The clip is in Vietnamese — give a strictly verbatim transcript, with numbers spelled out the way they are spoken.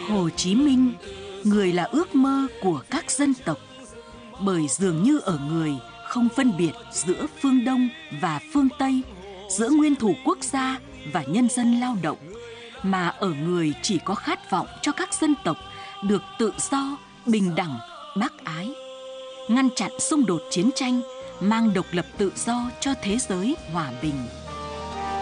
Hồ Chí Minh, người là ước mơ của các dân tộc, bởi dường như ở người không phân biệt giữa phương Đông và phương Tây, giữa nguyên thủ quốc gia và nhân dân lao động, mà ở người chỉ có khát vọng cho các dân tộc được tự do, bình đẳng, bác ái, ngăn chặn xung đột chiến tranh, mang độc lập tự do cho thế giới hòa bình.